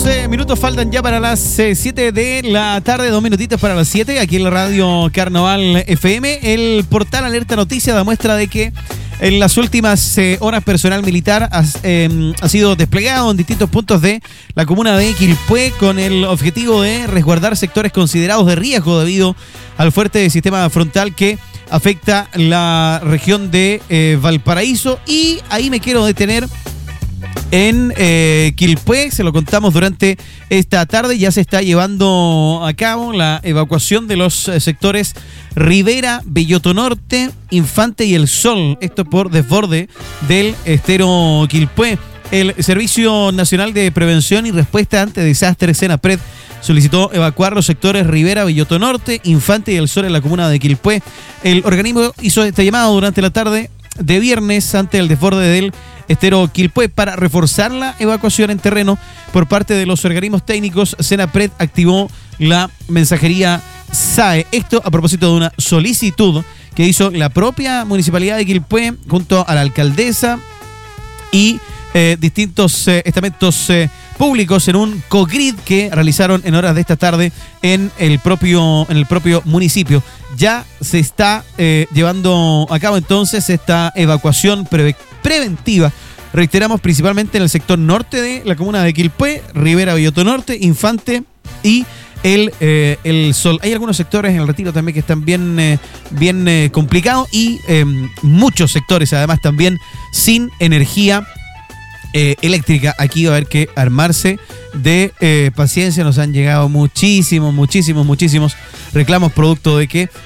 Minutos faltan ya para las 7 de la tarde, 2 minutitos para las 7, aquí en la radio Carnaval FM. El portal Alerta Noticias da muestra de que en las últimas horas personal militar ha sido desplegado en distintos puntos de la comuna de Quilpué con el objetivo de resguardar sectores considerados de riesgo debido al fuerte sistema frontal que afecta la región de Valparaíso. Y ahí me quiero detener en Quilpué. Se lo contamos durante esta tarde. Ya se está llevando a cabo la evacuación de los sectores Rivera, Belloto Norte, Infante y El Sol. Esto por desborde del estero Quilpué. El Servicio Nacional de Prevención y Respuesta ante Desastres, SENAPRED, solicitó evacuar los sectores Rivera, Belloto Norte, Infante y El Sol en la comuna de Quilpué. El organismo hizo este llamado durante la tarde de viernes ante el desborde del estero Quilpué para reforzar la evacuación en terreno por parte de los organismos técnicos. SENAPRED activó la mensajería SAE. Esto a propósito de una solicitud que hizo la propia municipalidad de Quilpué junto a la alcaldesa y distintos estamentos públicos en un COGRID que realizaron en horas de esta tarde en el propio municipio. Ya se está llevando a cabo entonces esta evacuación preventiva. Reiteramos, principalmente en el sector norte de la comuna de Quilpué, Rivera, Belloto Norte, Infante y el Sol. Hay algunos sectores en el Retiro también que están bien complicados y muchos sectores además también sin energía eléctrica. Aquí va a haber que armarse de paciencia. Nos han llegado muchísimos reclamos producto de que